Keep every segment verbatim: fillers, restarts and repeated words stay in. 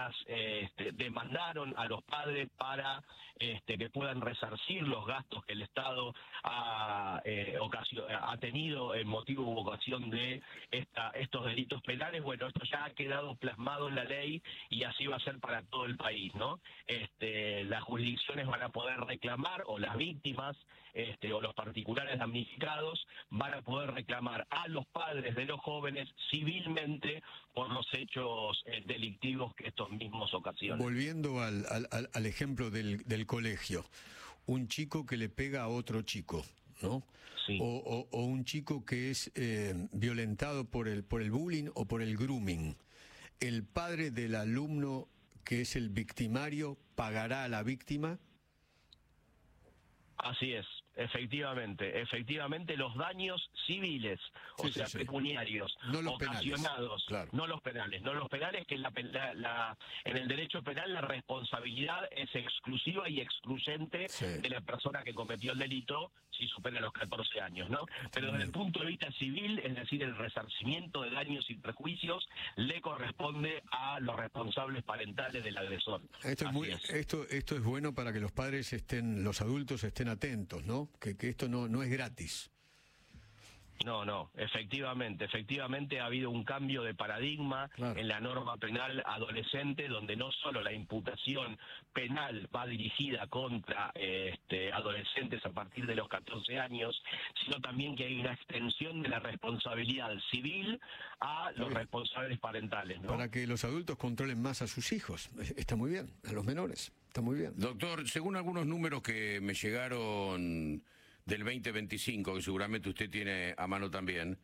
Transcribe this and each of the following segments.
familias eh, este, demandaron a los padres para este, que puedan resarcir los gastos que el Estado ha, eh, ocasio, ha tenido en motivo u ocasión de esta, estos delitos penales. Bueno, esto ya ha quedado plasmado en la ley y así va a ser para todo el país, ¿no? Este, las jurisdicciones van a poder reclamar, o las víctimas este, o los particulares damnificados van a poder reclamar a los padres de los jóvenes civilmente por los hechos eh, delictivos que estos mismos ocasionan. Volviendo al, al, al ejemplo del, del colegio, un chico que le pega a otro chico, ¿no? Sí. O, o, o un chico que es eh, violentado por el, por el bullying o por el grooming. ¿El padre del alumno que es el victimario pagará a la víctima? Así es, efectivamente, efectivamente los daños civiles, o sí, sea, sí, sí. pecuniarios, no los ocasionados, penales, claro. no los penales, no los penales, que en, la, la, la, en el derecho penal la responsabilidad es exclusiva y excluyente sí. de la persona que cometió el delito si supera los catorce años, ¿no? Pero desde el punto de vista civil, es decir, el resarcimiento de daños y perjuicios le corresponde a los responsables parentales del agresor. Esto es, muy, es. esto, esto es bueno para que los padres estén, los adultos estén atentos, ¿no? Que, que esto no, no es gratis. No, no, efectivamente, efectivamente ha habido un cambio de paradigma claro. en la norma penal adolescente, donde no solo la imputación penal va dirigida contra eh, este, adolescentes a partir de los catorce años, sino también que hay una extensión de la responsabilidad civil a los sí. responsables parentales, ¿no? Para que los adultos controlen más a sus hijos, está muy bien, a los menores, está muy bien. Doctor, según algunos números que me llegaron del veinte veinticinco, que seguramente usted tiene a mano también,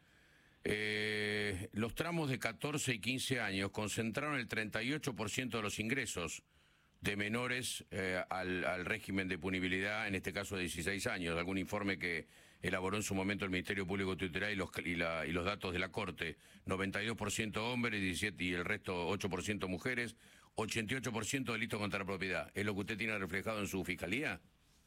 eh, los tramos de catorce y quince años concentraron el treinta y ocho por ciento de los ingresos de menores eh, al, al régimen de punibilidad, en este caso de dieciséis años, algún informe que elaboró en su momento el Ministerio Público Tutelar y los, y, la, y los datos de la Corte, noventa y dos por ciento hombres, diecisiete y el resto ocho por ciento mujeres, ochenta y ocho por ciento delitos contra la propiedad. ¿Es lo que usted tiene reflejado en su fiscalía?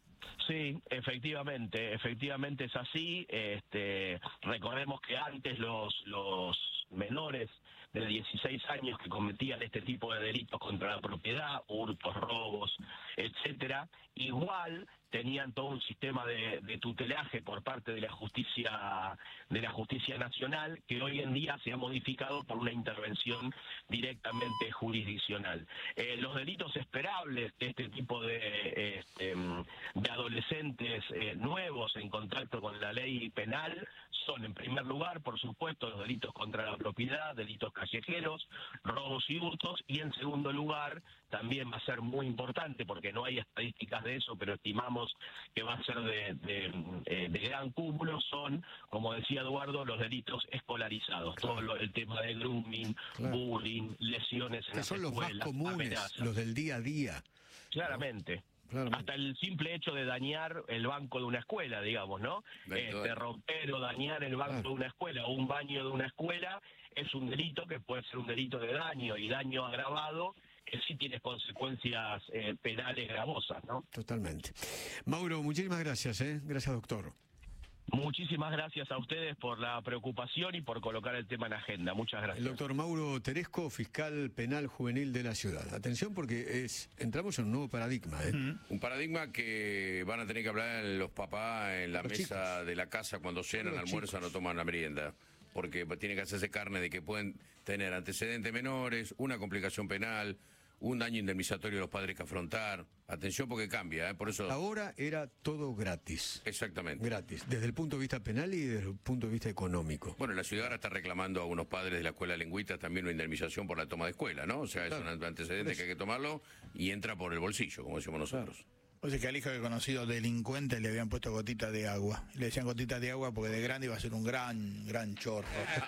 Sí, efectivamente, efectivamente es así. Este, recordemos que antes los, los menores de dieciséis años que cometían este tipo de delitos contra la propiedad, hurtos, robos, etcétera, igual tenían todo un sistema de, de tutelaje por parte de la justicia de la justicia nacional, que hoy en día se ha modificado por una intervención directamente jurisdiccional. Eh, los delitos esperables de este tipo de, este, de adolescentes eh, nuevos en contacto con la ley penal son, en primer lugar, por supuesto, los delitos contra la propiedad, delitos callejeros, robos y hurtos, y en segundo lugar, también va a ser muy importante, porque no hay estadísticas de eso, pero estimamos que va a ser de, de, de gran cúmulo, son, como decía Eduardo, los delitos escolarizados, claro. todo lo, el tema de grooming, claro. bullying, lesiones en que las son escuelas, los más comunes, amenazas. Los del día a día. Claramente. ¿No? Claramente. Hasta el simple hecho de dañar el banco de una escuela, digamos, ¿no? Este, romper o dañar el banco claro. de una escuela o un baño de una escuela es un delito que puede ser un delito de daño y daño agravado, que sí tiene consecuencias eh, penales gravosas, ¿no? Totalmente. Mauro, muchísimas gracias, ¿eh? Gracias, doctor. Muchísimas gracias a ustedes por la preocupación y por colocar el tema en agenda. Muchas gracias. El doctor Mauro Teresco, fiscal penal juvenil de la ciudad. Atención porque es entramos en un nuevo paradigma. ¿eh? Uh-huh. Un paradigma que van a tener que hablar los papás en la los mesa chicos. de la casa cuando cenan, almuerzan chicos. o toman la merienda. Porque tiene que hacerse carne de que pueden tener antecedentes menores, una complicación penal, un daño indemnizatorio de los padres que afrontar. Atención porque cambia, ¿eh? Por eso... Ahora era todo gratis. Exactamente. Gratis, desde el punto de vista penal y desde el punto de vista económico. Bueno, la ciudad ahora está reclamando a unos padres de la escuela lingüista también una indemnización por la toma de escuela, ¿no? O sea, claro. es un antecedente que hay que tomarlo y entra por el bolsillo, como decimos nosotros. Claro. O sea que al hijo que conocido delincuente le habían puesto gotitas de agua. Le decían gotitas de agua porque de grande iba a ser un gran, gran chorro.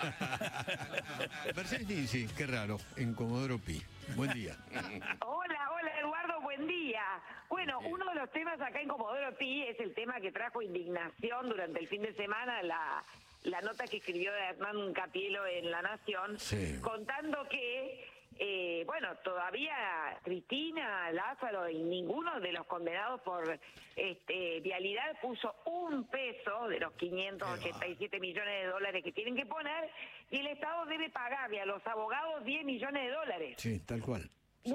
Mercedes Ninzi, qué raro, en Comodoro Pi. Buen día. Hola, hola Eduardo, buen día. Bueno, uno de los temas acá en Comodoro Pi es el tema que trajo indignación durante el fin de semana, la, la nota que escribió Hernán Capielo en La Nación, sí. contando que... Eh, bueno, todavía Cristina, Lázaro y ninguno de los condenados por este, vialidad puso un peso de los quinientos ochenta y siete millones de dólares que tienen que poner, y el Estado debe pagarle a los abogados diez millones de dólares. Sí, tal cual.